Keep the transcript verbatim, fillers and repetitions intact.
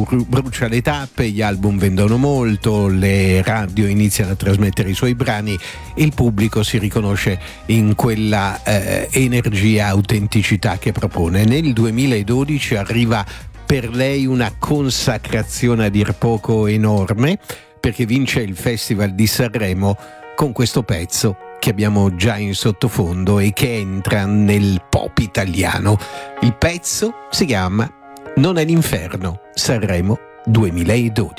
bru- brucia le tappe, gli album vendono molto, le radio iniziano a trasmettere i suoi brani, il pubblico si riconosce in quella eh, energia, autenticità che propone. Nel duemiladodici arriva per lei una consacrazione a dir poco enorme, perché vince il Festival di Sanremo con questo pezzo che abbiamo già in sottofondo e che entra nel pop italiano. Il pezzo si chiama Non è l'inferno, Sanremo duemiladodici.